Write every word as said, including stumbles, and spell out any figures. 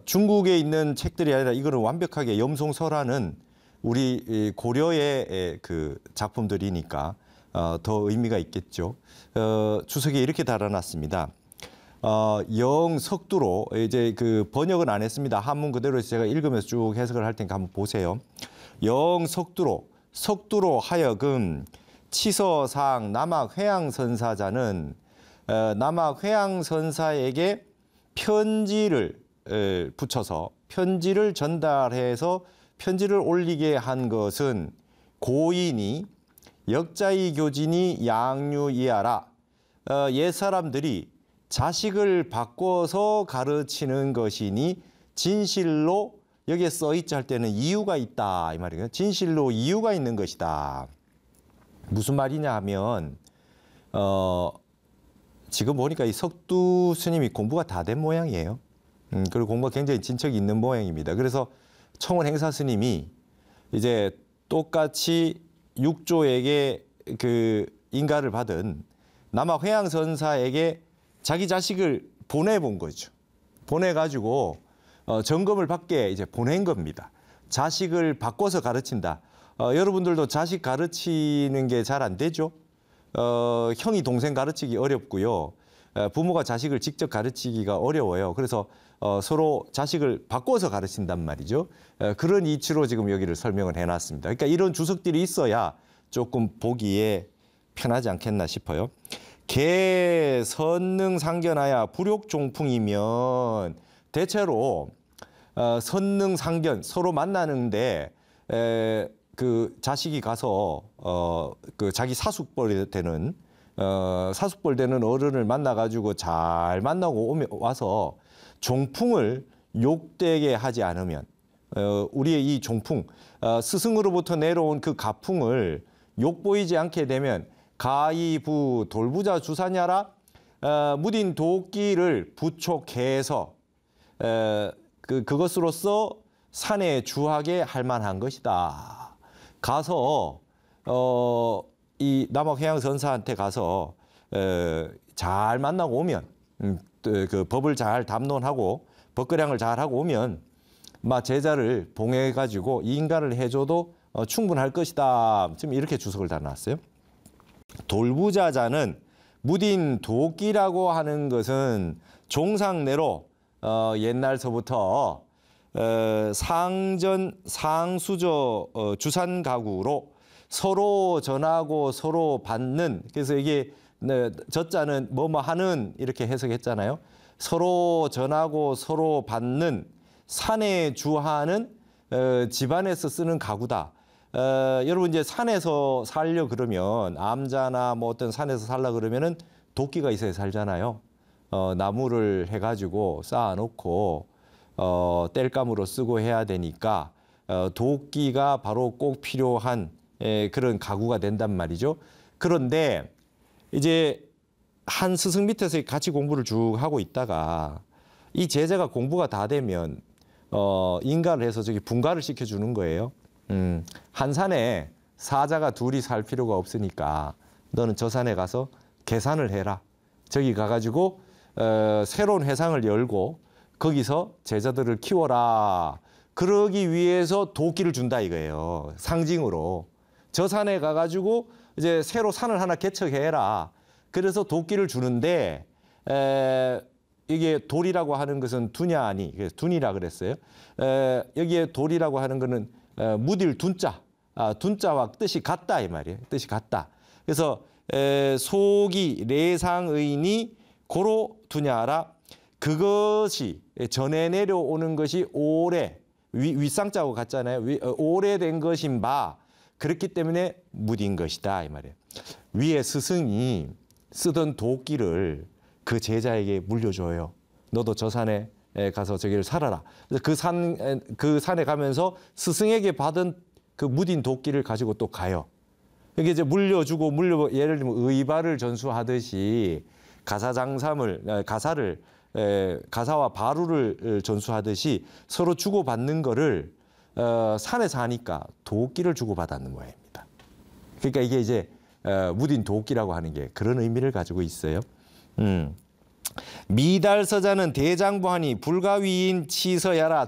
중국에 있는 책들이 아니라 이거는 완벽하게 염송설화는 우리 고려의 그 작품들이니까 어, 더 의미가 있겠죠. 어, 주석에 이렇게 달아놨습니다. 어, 영석두로 이제 그 번역은 안 했습니다. 한문 그대로 제가 읽으면서 쭉 해석을 할 테니까 한번 보세요. 영석두로 석두로 하여금 치서상 남학 회양선사자는 어, 남학 회양선사에게 편지를 에, 붙여서 편지를 전달해서 편지를 올리게 한 것은 고인이 역자이 교진이 양유이하라. 어, 옛 사람들이 자식을 바꿔서 가르치는 것이니 진실로 여기에 써있지 할 때는 이유가 있다 이 말이에요. 진실로 이유가 있는 것이다. 무슨 말이냐 하면 어, 지금 보니까 이 석두 스님이 공부가 다 된 모양이에요. 음, 그리고 공부가 굉장히 진척이 있는 모양입니다. 그래서 청원 행사 스님이 이제 똑같이 육조에게 그 인가를 받은 남학 회양선사에게 자기 자식을 보내본 거죠. 보내가지고 어, 점검을 받게 이제 보낸 겁니다. 자식을 바꿔서 가르친다. 어, 여러분들도 자식 가르치는 게 잘 안 되죠. 어, 형이 동생 가르치기 어렵고요. 어, 부모가 자식을 직접 가르치기가 어려워요. 그래서 어, 서로 자식을 바꿔서 가르친단 말이죠. 어, 그런 이치로 지금 여기를 설명을 해놨습니다. 그러니까 이런 주석들이 있어야 조금 보기에 편하지 않겠나 싶어요. 개 선능상견하야 불욕종풍이면 대체로 어, 선능상견 서로 만나는데 에, 그 자식이 가서 어, 그 자기 사숙벌 되는 어, 사숙벌 되는 어른을 만나가지고 잘 만나고 오면 와서 종풍을 욕되게 하지 않으면 어, 우리의 이 종풍 어, 스승으로부터 내려온 그 가풍을 욕보이지 않게 되면 가이부 돌부자 주사냐라 어, 무딘 도끼를 부촉해서 어, 그, 그것으로서 산에 주하게 할 만한 것이다. 가서 어, 이 남학회양선사한테 가서 어, 잘 만나고 오면 음, 그 법을 잘 담론하고 법거량을 잘 하고 오면 막 제자를 봉해가지고 인가를 해줘도 어, 충분할 것이다. 지금 이렇게 주석을 달아놨어요. 돌부자자는 무딘 도끼라고 하는 것은 종상내로 어, 옛날서부터 어, 상전 상수저 어, 주산 가구로 서로 전하고 서로 받는, 그래서 이게 네, 저자는 뭐뭐 하는 이렇게 해석했잖아요. 서로 전하고 서로 받는 산에 주하는 어, 집안에서 쓰는 가구다. 어, 여러분 이제 산에서 살려 그러면 암자나 뭐 어떤 산에서 살려 그러면은 도끼가 있어야 살잖아요. 어, 나무를 해가지고 쌓아놓고 어, 땔감으로 쓰고 해야 되니까 어, 도끼가 바로 꼭 필요한 에, 그런 가구가 된단 말이죠. 그런데 이제 한 스승 밑에서 같이 공부를 쭉 하고 있다가 이 제자가 공부가 다 되면 어, 인가를 해서 저기 분가를 시켜주는 거예요. 음, 한 산에 사자가 둘이 살 필요가 없으니까 너는 저 산에 가서 계산을 해라. 저기 가가지고 어, 새로운 회상을 열고 거기서 제자들을 키워라. 그러기 위해서 도끼를 준다 이거예요. 상징으로. 저 산에 가가지고 이제 새로 산을 하나 개척해라. 그래서 도끼를 주는데 에, 이게 돌이라고 하는 것은 두냐 아니, 그래서 둔이라 그랬어요. 에, 여기에 돌이라고 하는 것은 에, 무딜 둔자, 아, 둔자와 뜻이 같다 이 말이에요. 뜻이 같다. 그래서 에, 속이 레상의니 고로 두냐라. 그것이 전에 내려오는 것이 오래 위, 윗상자하고 같잖아요. 위, 어, 오래된 것인 바 그렇기 때문에 무딘 것이다 이 말이에요. 위에 스승이 쓰던 도끼를 그 제자에게 물려줘요. 너도 저 산에 가서 저기를 살아라. 그 산, 그 산에 가면서 스승에게 받은 그 무딘 도끼를 가지고 또 가요. 이게 이제 물려주고 물려 예를 들면 의발을 전수하듯이 가사장삼을 가사를 에, 가사와 바루를 전수하듯이 서로 주고받는 거를 어, 산에서 하니까 도끼를 주고받았는 모양입니다. 그러니까 이게 이제 어, 무딘 도끼라고 하는 게 그런 의미를 가지고 있어요. 음. 미달서자는 대장부하니 불가위인 치서야라